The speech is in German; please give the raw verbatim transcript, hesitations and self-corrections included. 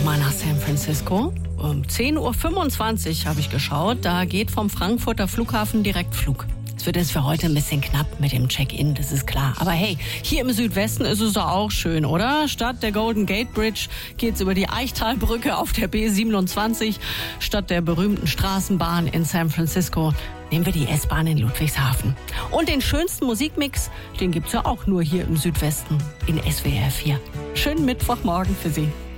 mal nach San Francisco. Um zehn Uhr fünfundzwanzig habe ich geschaut. Da geht vom Frankfurter Flughafen Direktflug. Es wird jetzt für heute ein bisschen knapp mit dem Check-in, das ist klar. Aber hey, hier im Südwesten ist es doch auch schön, oder? Statt der Golden Gate Bridge geht's über die Eichtalbrücke auf der B siebenundzwanzig. Statt der berühmten Straßenbahn in San Francisco nehmen wir die S-Bahn in Ludwigshafen. Und den schönsten Musikmix, den gibt's ja auch nur hier im Südwesten in S W R vier. Schönen Mittwochmorgen für Sie.